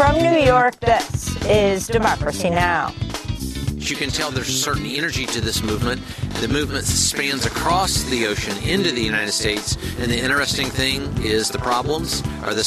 From New York, this is Democracy Now! You can tell there's a certain energy to this movement. The movement spans across the ocean into the United States, and the interesting thing is the problems are the